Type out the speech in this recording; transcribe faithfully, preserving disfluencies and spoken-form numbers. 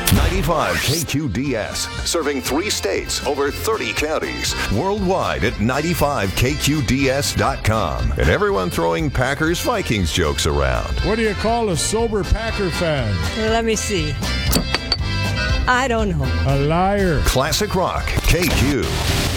ninety-five K Q D S, serving three states, over thirty counties, worldwide at ninety-five K Q D S dot com. And everyone throwing Packers Vikings jokes around. What do you call a sober Packer fan? Let me see. I don't know. A liar. Classic Rock K Q.